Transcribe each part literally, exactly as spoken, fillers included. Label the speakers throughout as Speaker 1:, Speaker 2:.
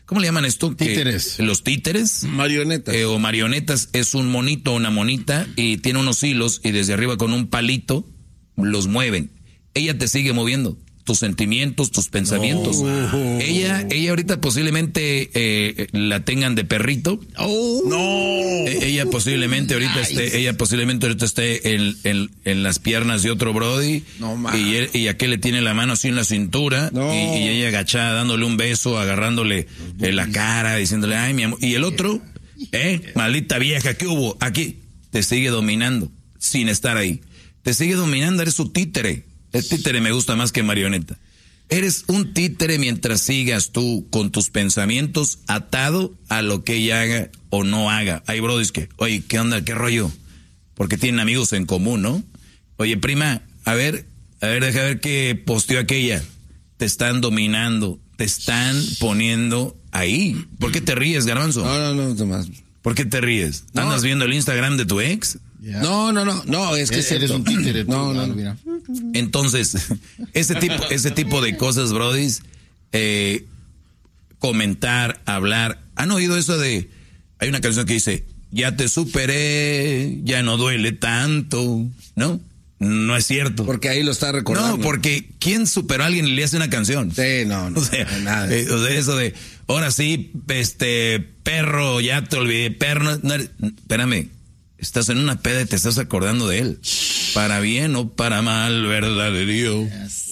Speaker 1: ¿cómo le llaman esto?
Speaker 2: Títeres.
Speaker 1: Que, los títeres.
Speaker 3: Marionetas.
Speaker 1: Eh, o marionetas, es un monito o una monita y tiene unos hilos y desde arriba con un palito los mueven. Ella te sigue moviendo. Tus sentimientos, tus pensamientos. No. Ella, ella ahorita posiblemente eh, la tengan de perrito.
Speaker 2: Oh.
Speaker 3: No.
Speaker 1: Eh, ella posiblemente ahorita nice. esté, ella posiblemente ahorita esté en, en, en las piernas de otro brody.
Speaker 3: No,
Speaker 1: y, él, y aquel le tiene la mano así en la cintura.
Speaker 3: No.
Speaker 1: Y, y ella agachada dándole un beso, agarrándole eh, la cara, diciéndole, ay, mi amor. Y el otro, eh, maldita vieja, ¿qué hubo? Aquí te sigue dominando sin estar ahí. Te sigue dominando, eres su títere. El títere me gusta más que marioneta. Eres un títere mientras sigas tú con tus pensamientos atado a lo que ella haga o no haga. Hay brodis que, oye, ¿qué onda? ¿Qué rollo? Porque tienen amigos en común, ¿no? Oye, prima, a ver, a ver, deja ver qué posteó aquella. Te están dominando, te están poniendo ahí. ¿Por qué te ríes, Garbanzo?
Speaker 3: No, no, no, Tomás.
Speaker 1: ¿Por qué te ríes?
Speaker 3: No.
Speaker 1: ¿Andas viendo el Instagram de tu ex?
Speaker 3: Yeah. No, no, no, no, es que
Speaker 2: eres un títere.
Speaker 3: No, no, no, mira.
Speaker 1: Entonces, ese tipo, ese tipo de cosas, brodis, eh, comentar, hablar. ¿Han oído eso de, hay una canción que dice, ya te superé, ya no duele tanto, ¿no? No es cierto.
Speaker 3: Porque ahí lo está recordando.
Speaker 1: No, porque ¿quién superó a alguien y le hace una canción?
Speaker 3: Sí, no, no.
Speaker 1: O sea,
Speaker 3: no nada.
Speaker 1: Eh, o sea, eso de, ahora sí, este, perro, ya te olvidé, perro, no, no eres, espérame, estás en una peda y te estás acordando de él. Para bien o para mal, verdad de Dios.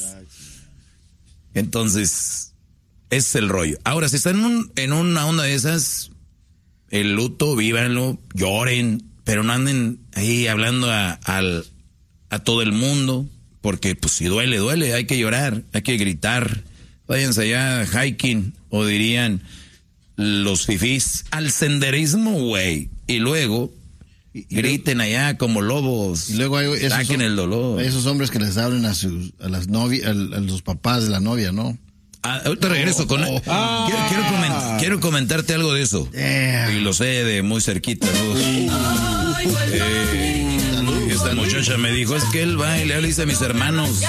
Speaker 1: Entonces, ese es el rollo. Ahora, si están en, un, en una onda de esas, el luto, vívanlo, lloren, pero no anden ahí hablando a, al... a todo el mundo, porque pues si duele, duele, hay que llorar, hay que gritar, váyanse allá hiking, o dirían los fifís, al senderismo, güey, y luego y, y griten luego, allá como lobos,
Speaker 2: y luego hay esos,
Speaker 1: saquen el dolor.
Speaker 2: Hay esos hombres que les hablan a sus, a las novias, a, a los papás de la novia, ¿no?
Speaker 1: Ah, ahorita regreso oh, con... Oh, oh. Quiero, quiero, coment, quiero comentarte algo de eso, yeah. Y lo sé de muy cerquita, ¿no? eh, Esta muchacha me dijo, es que él va y le dice a mis hermanos,